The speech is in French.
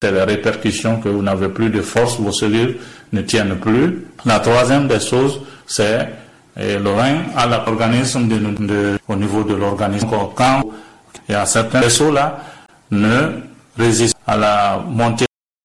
C'est la répercussion que vous n'avez plus de force, vos cellules ne tiennent plus. La troisième des choses, c'est le rein à l'organisme au niveau de l'organisme. Quand il y a certains vaisseaux là ne résistent à la montée